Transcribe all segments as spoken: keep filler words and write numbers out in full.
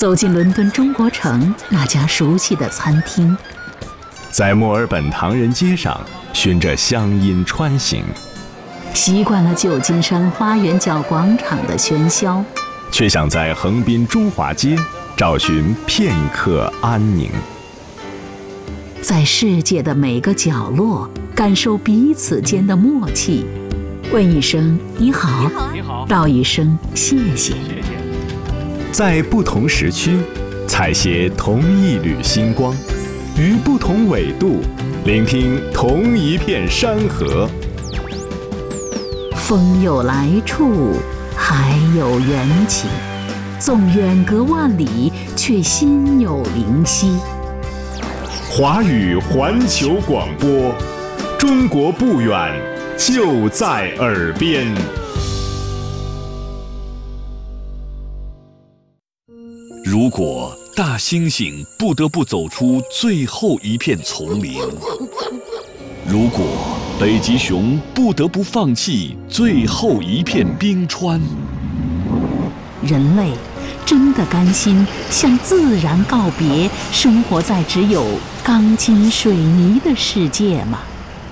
走进伦敦中国城那家熟悉的餐厅， 在墨尔本唐人街上循着乡音穿行， 习惯了旧金山花园角广场的喧嚣， 却想在横滨中华街找寻片刻安宁。 在世界的每个角落感受彼此间的默契，问一声你好， 你好， 道一声谢谢。 在不同时区采撷同一缕星光，于不同纬度聆听同一片山河。 风有来处，海有缘起，纵远隔万里，却心有灵犀。 华语环球广播，中国不远，就在耳边。 如果大猩猩不得不走出最后一片丛林，如果北极熊不得不放弃最后一片冰川， 人类真的甘心向自然告别，生活在只有钢筋水泥的世界吗？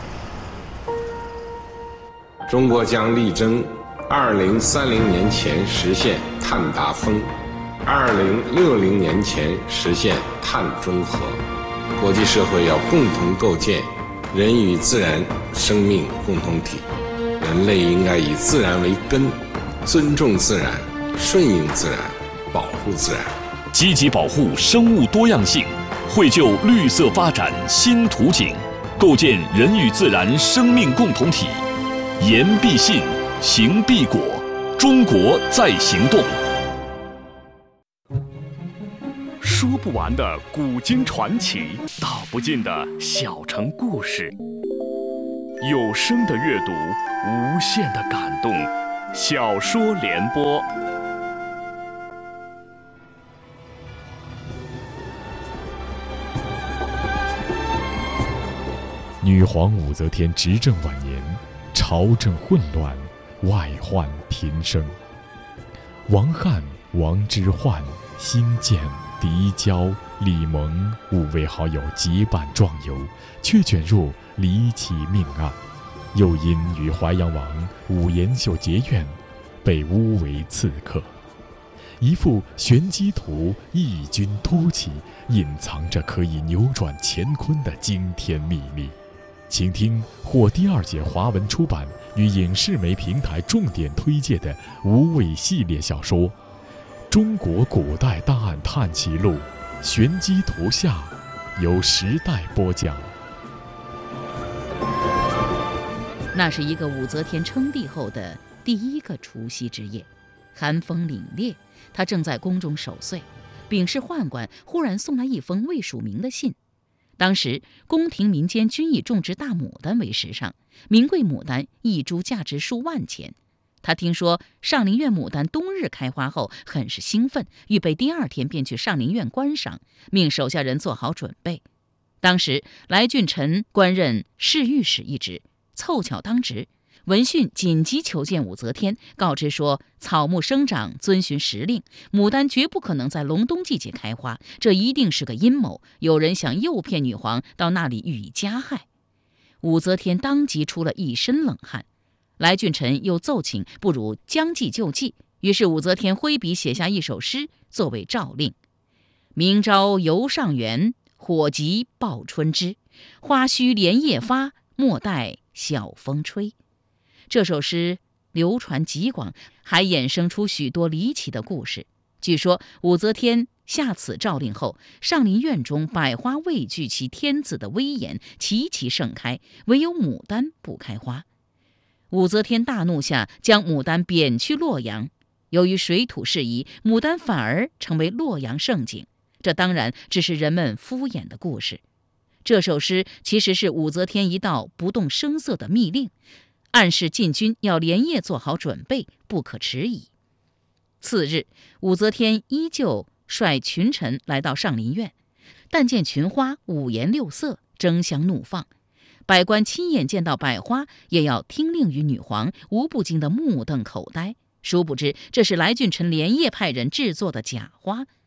中国将力争二零三零年前实现碳达峰，二零六零年前实现碳中和。国际社会要共同构建人与自然生命共同体，人类应该以自然为根，尊重自然，顺应自然，保护自然， 积极保护生物多样性，绘就绿色发展新图景，构建人与自然生命共同体。言必信，行必果，中国在行动。 说不完的古今传奇，道不尽的小城故事。有声的阅读，无限的感动。小说联播。 女皇武则天执政晚年，朝政混乱，外患频生。王翰、王之涣、辛渐、狄娇、李蒙五位好友结伴壮游，却卷入离奇命案，又因与淮阳王武延秀结怨，被诬为刺客。一幅玄机图异军突起，隐藏着可以扭转乾坤的惊天秘密。请听获第二届华文出版与影视媒平台重点推介的无畏系列小说《中国古代大案探奇录》玄机图下，由时代播讲。 那是一个武则天称帝后的第一个除夕之夜，寒风凛冽，他正在宫中守岁，禀事宦官忽然送来一封未署名的信。当时宫廷民间均以种植大牡丹为时尚，名贵牡丹一株价值数万钱。他听说上林苑牡丹冬日开花后，很是兴奋，预备第二天便去上林苑观赏，命手下人做好准备。当时来俊臣官任侍御史一职，凑巧当值，闻讯紧急求见武则天，告知说草木生长遵循时令，牡丹绝不可能在隆冬季节开花，这一定是个阴谋，有人想诱骗女皇到那里予以加害。武则天当即出了一身冷汗。来俊臣又奏请不如将计就计，于是武则天挥笔写下一首诗作为诏令：明朝游上元，火急报春枝，花须连夜发，莫待晓风吹。这首诗流传极广，还衍生出许多离奇的故事。据说武则天下此诏令后，上林苑中百花畏惧其天子的威严，齐齐盛开，唯有牡丹不开花。武则天大怒下，将牡丹贬去洛阳。由于水土适宜，牡丹反而成为洛阳盛景。这当然只是人们敷衍的故事。这首诗其实是武则天一道不动声色的密令，暗示禁军要连夜做好准备，不可迟疑。次日，武则天依旧率群臣来到上林苑，但见群花五颜六色，争相怒放。百官亲眼见到百花，也要听令于女皇，无不惊得目瞪口呆。殊不知，这是来俊臣连夜派人制作的假花。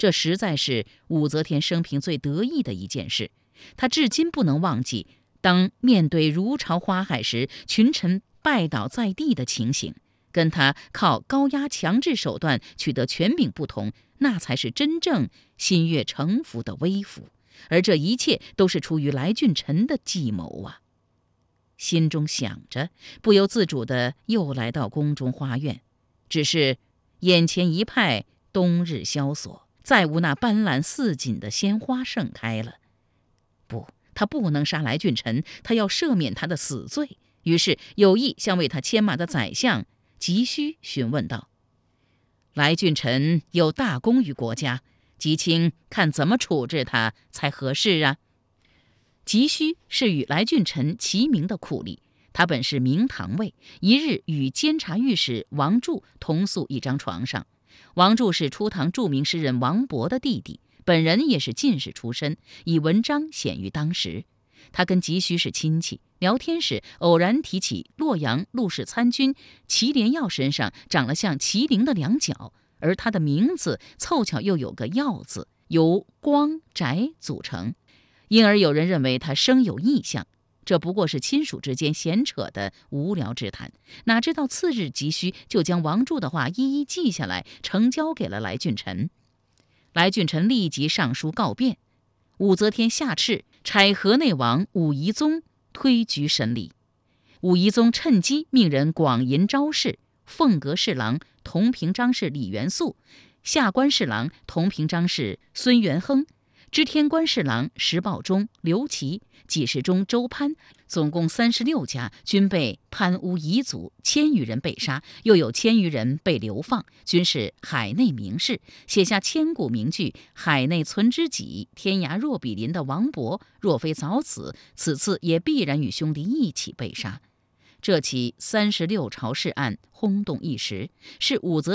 这实在是武则天生平最得意的一件事。他至今不能忘记，当面对如潮花海时，群臣拜倒在地的情形。跟他靠高压强制手段取得权柄不同，那才是真正心悦诚服的微服。而这一切都是出于来俊臣的计谋啊！心中想着，不由自主地又来到宫中花园。只是眼前一派冬日萧索，再无那斑斓似锦的鲜花盛开了。不，他不能杀来俊臣，他要赦免他的死罪。于是有意向为他牵马的宰相急需询问道：“来俊臣有大功于国家，吉卿看怎么处置他才合适啊？”急需是与来俊臣齐名的酷吏，他本是明堂尉，一日与监察御史王柱同宿一张床上。王柱是初唐著名诗人王勃的弟弟，本人也是进士出身，以文章显于当时。他跟急需是亲戚，聊天时偶然提起洛阳陆氏参军祁连耀身上长了像麒麟的两角，而他的名字凑巧又有个耀字，由光翟组成，因而有人认为他生有异象。这不过是亲属之间闲扯的无聊之谈，哪知道次日急需就将王柱的话一一记下来，呈交给了来俊臣。来俊臣立即上书告变，武则天下敕差河内王武懿宗推举审理。武懿宗趁机命人广银招士，凤阁侍郎同平章事李元素，下官侍郎同平章事孙元亨，知天官侍郎石报忠、刘琦，给事中周攀，总共三十六家，均被贪污遗族，千余人被杀，又有千余人被流放，均是海内名士，写下千古名句“海内存知己，天涯若比邻”的王勃，若非早死，此次也必然与兄弟一起被杀。这起三十六朝事案轰动一时，是武则